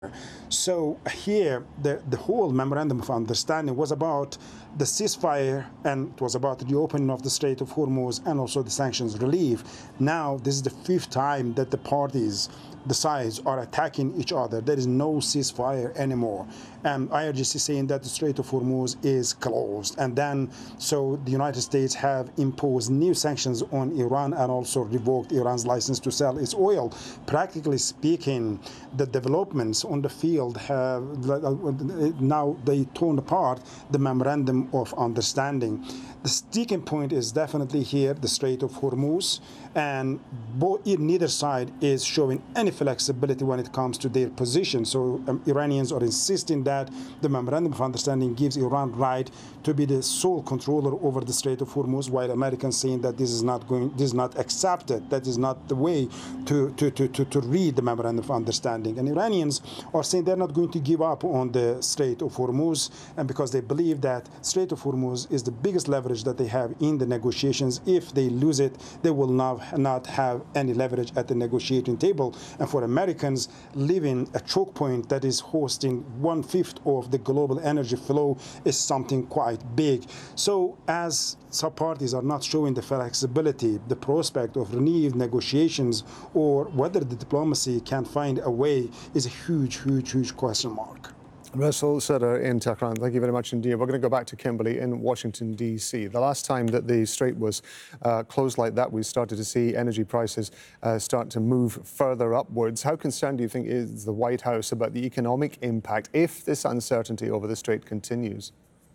So here, the whole memorandum of understanding was about the ceasefire, and it was about the opening of the Strait of Hormuz and also the sanctions relief. Now, this is the fifth time that the parties, the sides, are attacking each other. There is no ceasefire anymore. IRGC saying that the Strait of Hormuz is closed. And then, so the United States have imposed new sanctions on Iran and also revoked Iran's license to sell its oil. Practically speaking, the developments on the field have now they torn apart the memorandum of understanding. The sticking point is definitely here, the Strait of Hormuz, and neither side is showing any flexibility when it comes to their position. So Iranians are insisting that the memorandum of understanding gives Iran right to be the sole controller over the Strait of Hormuz, while Americans saying that this is not accepted. That is not the way to read the memorandum of understanding. And Iranians are saying they're not going to give up on the Strait of Hormuz, and because they believe that Strait of Hormuz is the biggest leverage that they have in the negotiations. If they lose it, they will not have any leverage at the negotiating table. And for Americans, leaving a choke point that is hosting 1/5 of the global energy flow is something quite big. So as some parties are not showing the flexibility, the prospect of renewed negotiations or whether the diplomacy can find a way is a huge question mark. Russell Sutter in Tehran, thank you very much indeed. We're going to go back to Kimberly in Washington, D.C. The last time that the strait was closed like that, we started to see energy prices start to move further upwards. How concerned do you think is the White House about the economic impact if this uncertainty over the strait continues?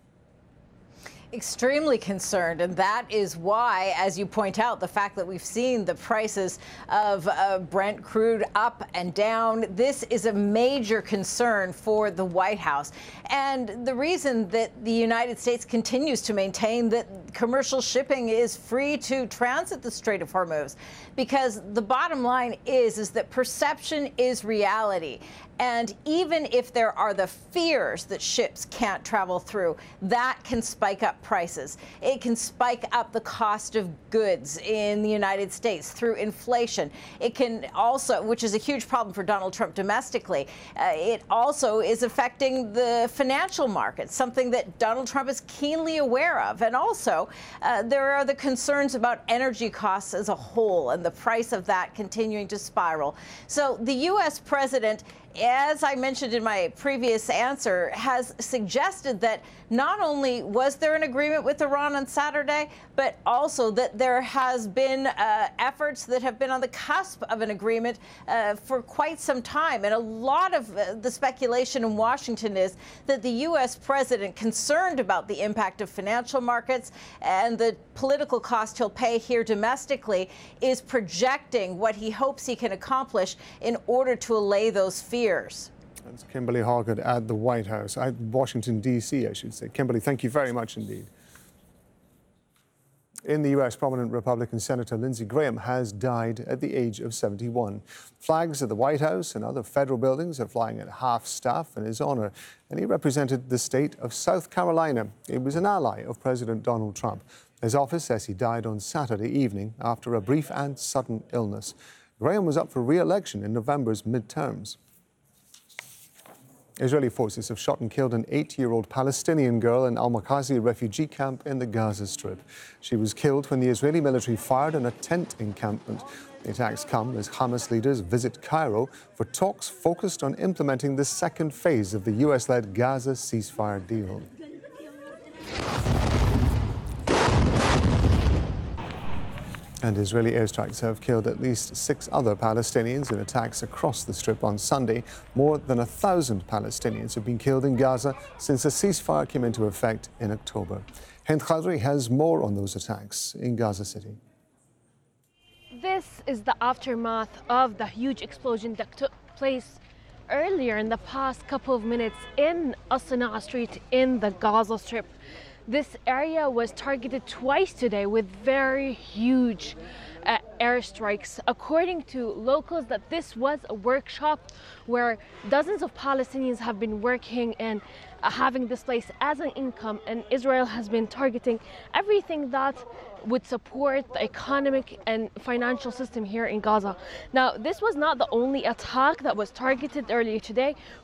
Extremely concerned, and that is why, as you point out, the fact that we've seen the prices of Brent crude up and down, this is a major concern for the White House. And the reason that the United States continues to maintain that commercial shipping is free to transit the Strait of Hormuz, because the bottom line is that perception is reality. And even if there are the fears that ships can't travel through, that can spike up prices. It can spike up the cost of goods in the United States through inflation. It can also, which is a huge problem for Donald Trump domestically, it also is affecting the financial markets, something that Donald Trump is keenly aware of. And also, there are the concerns about energy costs as a whole and the price of that continuing to spiral. So the U.S. president, as I mentioned in my previous answer, has suggested that not only was there an agreement with Iran on Saturday, but also that there has been efforts that have been on the cusp of an agreement for quite some time. And a lot of the speculation in Washington is that the U.S. president, concerned about the impact of financial markets and the political cost he'll pay here domestically, is projecting what he hopes he can accomplish in order to allay those fears. That's Kimberly Hargood at the White House, at Washington, D.C., I should say. Kimberly, thank you very much indeed. In the U.S., prominent Republican Senator Lindsey Graham has died at the age of 71. Flags at the White House and other federal buildings are flying at half-staff in his honor, and he represented the state of South Carolina. He was an ally of President Donald Trump. His office says he died on Saturday evening after a brief and sudden illness. Graham was up for re-election in November's midterms. Israeli forces have shot and killed an 8-year-old Palestinian girl in Al-Maqasi refugee camp in the Gaza Strip. She was killed when the Israeli military fired on a tent encampment. The attacks come as Hamas leaders visit Cairo for talks focused on implementing the second phase of the U.S.-led Gaza ceasefire deal. And Israeli airstrikes have killed at least 6 other Palestinians in attacks across the Strip on Sunday. More than 1,000 Palestinians have been killed in Gaza since a ceasefire came into effect in October. Hind Khadri has more on those attacks in Gaza City. This is the aftermath of the huge explosion that took place earlier in the past couple of minutes in As-Sana'a Street in the Gaza Strip. This area was targeted twice today with very huge airstrikes. According to locals, that this was a workshop where dozens of Palestinians have been working and having this place as an income, and Israel has been targeting everything that would support the economic and financial system here in Gaza. Now, this was not the only attack that was targeted earlier today.